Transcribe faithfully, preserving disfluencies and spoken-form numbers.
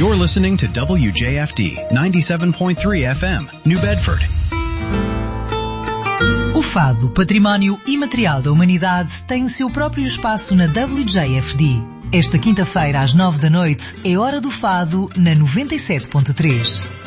You're listening to W J F D ninety-seven point three F M, New Bedford. O fado, património imaterial da humanidade, tem o seu próprio espaço na W J F D. Esta quinta-feira às nove da noite é Hora do Fado na noventa e sete ponto três.